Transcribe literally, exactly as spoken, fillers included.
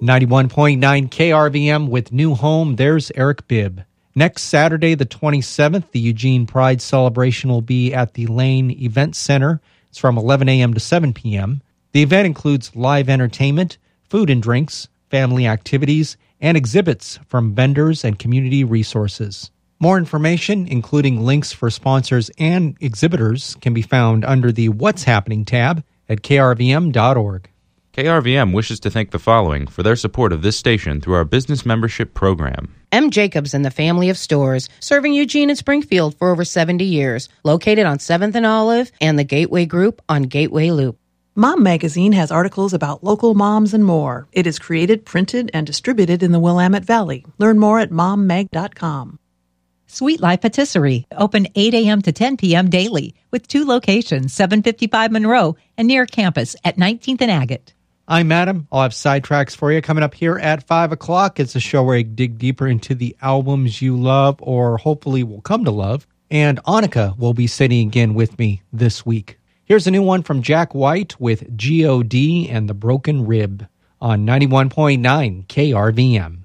ninety-one point nine K R V M with New Home, there's Eric Bibb. Next Saturday, the twenty-seventh, the Eugene Pride celebration will be at the Lane Event Center. It's from eleven a.m. to seven p.m. The event includes live entertainment, food and drinks, family activities, and exhibits from vendors and community resources. More information, including links for sponsors and exhibitors, can be found under the What's Happening tab at K R V M dot org. K R V M wishes to thank the following for their support of this station through our business membership program. M. Jacobs and the family of stores, serving Eugene and Springfield for over seventy years, located on seventh and Olive and the Gateway Group on Gateway Loop. Mom Magazine has articles about local moms and more. It is created, printed, and distributed in the Willamette Valley. Learn more at mom mag dot com. Sweet Life Patisserie, open eight a.m. to ten p.m. daily, with two locations, seven fifty-five Monroe and near campus at nineteenth and Agate. I'm Adam. I'll have sidetracks for you coming up here at five o'clock. It's a show where I dig deeper into the albums you love or hopefully will come to love. And Annika will be sitting again with me this week. Here's a new one from Jack White with G O D and the Broken Rib on ninety-one point nine K R V M.